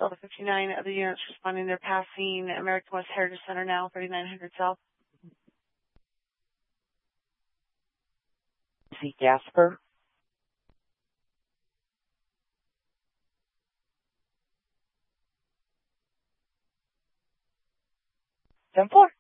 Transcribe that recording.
Delta 59, other units responding. They're passing American West Heritage Center now, 3900 South. C. Jasper. Ten-4.